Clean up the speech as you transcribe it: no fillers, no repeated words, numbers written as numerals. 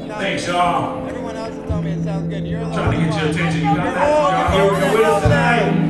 Thanks, y'all. Everyone else is telling me it sounds good. You're a little Trying to get your quiet. attention. You got that? Y'all here with us tonight?